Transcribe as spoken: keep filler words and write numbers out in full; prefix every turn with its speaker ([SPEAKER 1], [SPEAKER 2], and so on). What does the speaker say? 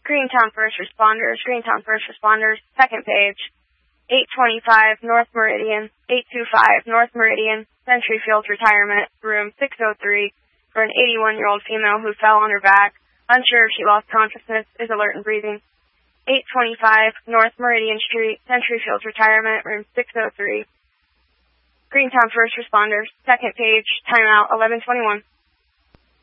[SPEAKER 1] Greentown First Responders, Greentown First Responders, second page. eight twenty-five North Meridian, eight twenty-five North Meridian, Century Fields Retirement, room six oh three, for an eighty-one-year-old female who fell on her back, unsure if she lost consciousness, is alert and breathing. eight twenty-five North Meridian Street, Century Fields Retirement, room six oh three. Greentown First Responders, second page, timeout eleven twenty-one.